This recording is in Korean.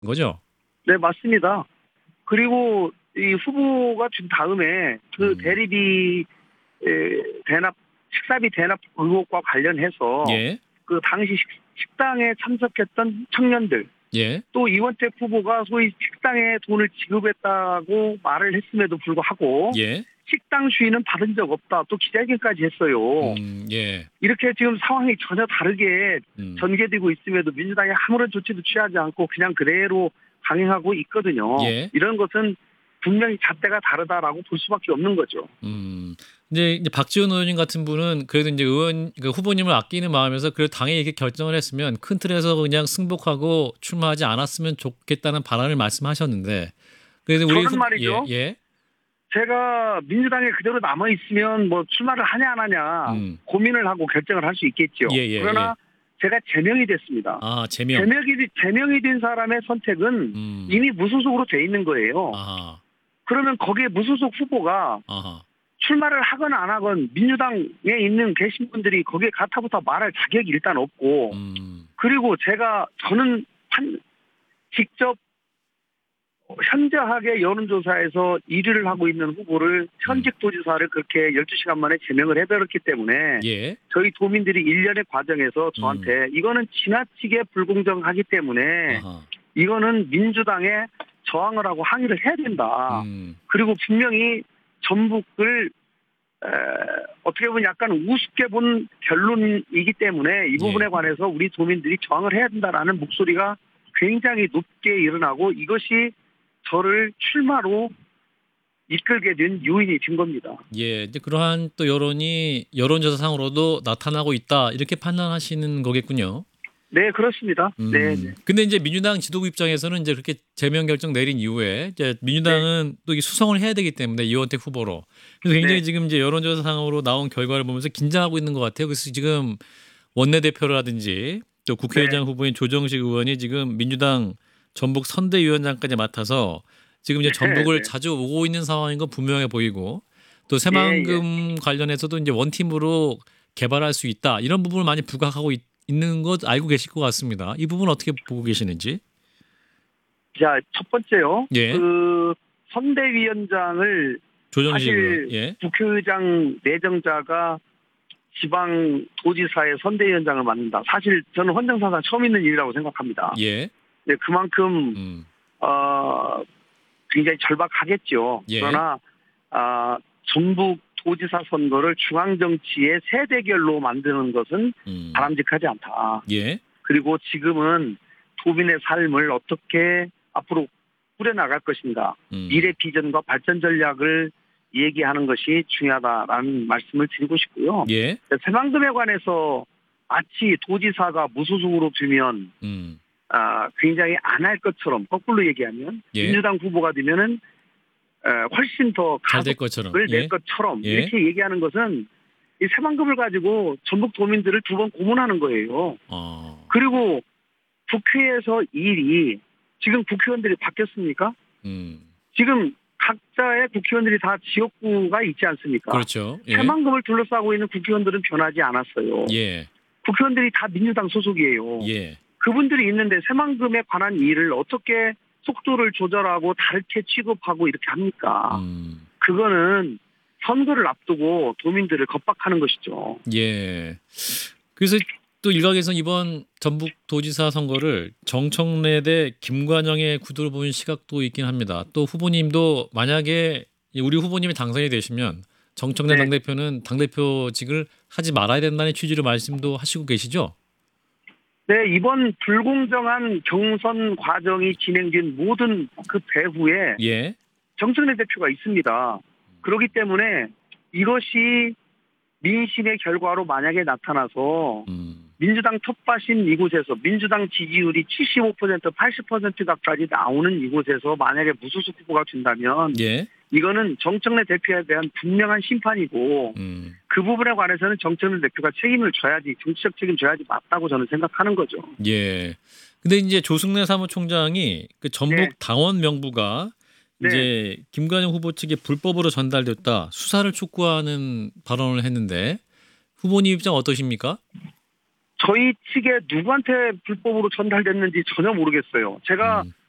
거죠? 네, 맞습니다. 그리고 이 후보가 준 다음에 그 대리비 대납 식사비 대납 의혹과 관련해서 예. 그 당시 식당에 참석했던 청년들 예. 또 이원택 후보가 소위 식당에 돈을 지급했다고 말을 했음에도 불구하고 예. 식당 주인은 받은 적 없다. 또 기자회견까지 했어요. 예. 이렇게 지금 상황이 전혀 다르게 전개되고 있음에도 민주당이 아무런 조치도 취하지 않고 그냥 그대로 강행하고 있거든요. 예. 이런 것은 분명히 잣대가 다르다라고 볼 수밖에 없는 거죠. 이제 박지원 의원님 같은 분은 그래도 이제 후보님을 아끼는 마음에서 그래도 당에 이렇게 결정을 했으면 큰 틀에서 그냥 승복하고 출마하지 않았으면 좋겠다는 바람을 말씀하셨는데 그래도 우리 저는 말이죠. 예. 제가 민주당에 그대로 남아 있으면 뭐 출마를 하냐 안 하냐 고민을 하고 결정을 할 수 있겠죠. 그러나 제가 제명이 됐습니다. 아, 제명. 제명이 된 사람의 선택은 이미 무소속으로 돼 있는 거예요. 아하. 그러면 거기에 무소속 후보가 출마를 하건 안 하건 민주당에 계신 분들이 거기에 가타부터 말할 자격이 일단 없고 그리고 저는 직접 현저하게 여론조사에서 1위를 하고 있는 후보를 현직 도지사를 그렇게 12시간 만에 제명을 해버렸기 때문에 예. 저희 도민들이 1년의 과정에서 저한테 이거는 지나치게 불공정하기 때문에 이거는 민주당에 저항을 하고 항의를 해야 된다. 그리고 분명히 전북을 어떻게 보면 약간 우습게 본 결론이기 때문에 이 부분에 관해서 우리 도민들이 저항을 해야 된다라는 목소리가 굉장히 높게 일어나고 이것이 저를 출마로 이끌게 된 요인이 된 겁니다. 예, 이제 그러한 또 여론조사상으로도 나타나고 있다 이렇게 판단하시는 거겠군요. 네, 그렇습니다. 네. 근데 이제 민주당 지도부 입장에서는 이제 그렇게 제명 결정 내린 이후에 이제 민주당은 또 이게 수성을 해야 되기 때문에 이원택 후보로 그래서 굉장히 지금 이제 여론조사상으로 나온 결과를 보면서 긴장하고 있는 것 같아요. 그래서 지금 원내대표라든지 또 국회의장 후보인 조정식 의원이 지금 민주당 전북 선대위원장까지 맡아서 지금 이제 전북을 자주 오고 있는 상황인 건 분명해 보이고 또 새만금 관련해서도 이제 원팀으로 개발할 수 있다 이런 부분을 많이 부각하고 있는 것 알고 계실 것 같습니다. 이 부분 어떻게 보고 계시는지? 자, 첫 번째요. 예. 그 선대위원장을 사실 국회의장 내정자가 지방 도지사의 선대위원장을 맡는다. 사실 저는 헌정사상 처음 있는 일이라고 생각합니다. 예. 네, 그만큼 굉장히 절박하겠죠. 그러나 전북 도지사 선거를 중앙 정치의 새 대결로 만드는 것은 바람직하지 않다. 예. 그리고 지금은 도민의 삶을 어떻게 앞으로 꾸려나갈 것인가. 미래 비전과 발전 전략을 얘기하는 것이 중요하다라는 말씀을 드리고 싶고요. 예. 새만금에 관해서 마치 도지사가 무소속으로 두면 굉장히 안 할 것처럼 거꾸로 얘기하면 민주당 후보가 되면은 훨씬 더 가속을 낼 것처럼 이렇게 얘기하는 것은 이 새만금을 가지고 전북 도민들을 두 번 고문하는 거예요. 그리고 국회에서 지금 국회의원들이 바뀌었습니까? 지금 각자의 국회의원들이 다 지역구가 있지 않습니까? 그렇죠. 새만금을 둘러싸고 있는 국회의원들은 변하지 않았어요. 국회의원들이 다 민주당 소속이에요. 그분들이 있는데 새만금에 관한 일을 어떻게 속도를 조절하고 다르게 취급하고 이렇게 합니까? 그거는 선거를 앞두고 도민들을 겁박하는 것이죠. 예. 그래서 또 일각에서는 이번 전북도지사 선거를 정청래 대 김관영의 구도로 보는 시각도 있긴 합니다. 또 후보님도 만약에 우리 후보님이 당선이 되시면 정청래 당대표는 당대표직을 하지 말아야 된다는 취지로 말씀도 하시고 계시죠? 네, 이번 불공정한 경선 과정이 진행된 모든 그 배후에 정청래 대표가 있습니다. 그렇기 때문에 이것이 민심의 결과로 만약에 나타나서 민주당 텃밭인 이곳에서 민주당 지지율이 75%, 80%가까지 나오는 이곳에서 만약에 무소속 후보가 된다면 이거는 정청래 대표에 대한 분명한 심판이고 그 부분에 관해서는 정청래 대표가 책임을 져야지 정치적 책임 져야지 맞다고 저는 생각하는 거죠. 예. 근데 이제 조승래 사무총장이 그 전북 당원 명부가 이제 김관영 후보 측에 불법으로 전달됐다 수사를 촉구하는 발언을 했는데 후보님 입장 어떠십니까? 저희 측에 누구한테 불법으로 전달됐는지 전혀 모르겠어요. 제가